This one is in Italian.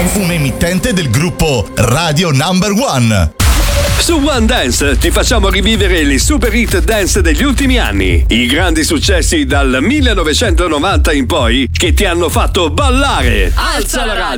Dance, un'emittente del gruppo Radio Number One. Su One Dance ti facciamo rivivere le super hit dance degli ultimi anni, i grandi successi dal 1990 in poi che ti hanno fatto ballare. Alza la radio!